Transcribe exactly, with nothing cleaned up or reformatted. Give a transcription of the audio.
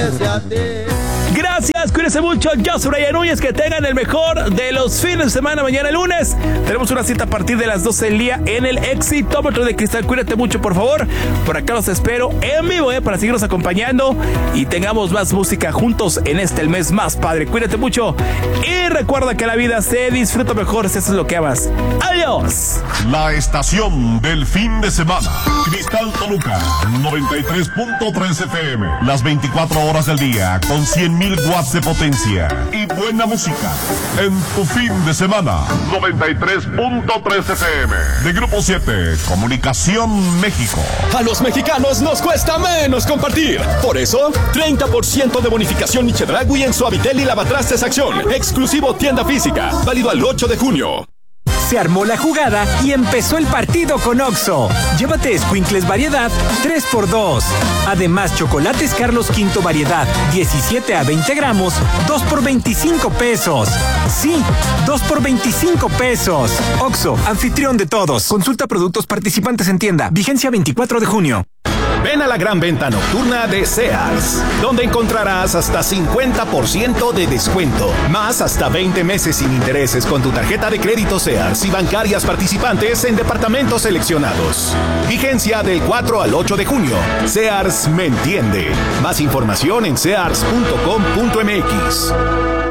parece a ti. Gracias, cuídense mucho. Yo soy Brian Núñez. Que tengan el mejor de los fines de semana. Mañana lunes tenemos una cita a partir de las doce del día en el Exitómetro de Cristal. Cuídate mucho, por favor. Por acá los espero en vivo, eh, para seguirnos acompañando y tengamos más música juntos en este el mes más padre. Cuídate mucho y recuerda que la vida se disfruta mejor si eso es lo que amas. Adiós. La estación del fin de semana. Cristal Toluca, noventa y tres punto tres F M. Las veinticuatro horas del día con cien mil watts de potencia y buena música. En tu fin de semana, noventa y tres punto tres F M. De Grupo siete, Comunicación México. A los mexicanos nos cuesta menos compartir. Por eso, treinta por ciento de bonificación Chedraui en Suavitel y Lavatrastes Acción. Exclusivo tienda física. Válido al ocho de junio. Se armó la jugada y empezó el partido con Oxxo. Llévate escuincles variedad tres por dos. Además, chocolates Carlos V variedad diecisiete a veinte gramos, dos por veinticinco pesos. Sí, dos por veinticinco pesos. Oxxo, anfitrión de todos. Consulta productos participantes en tienda. Vigencia veinticuatro de junio. Ven a la gran venta nocturna de Sears, donde encontrarás hasta cincuenta por ciento de descuento, más hasta veinte meses sin intereses con tu tarjeta de crédito Sears y bancarias participantes en departamentos seleccionados. Vigencia del cuatro al ocho de junio. Sears me entiende. Más información en sears punto com punto m x.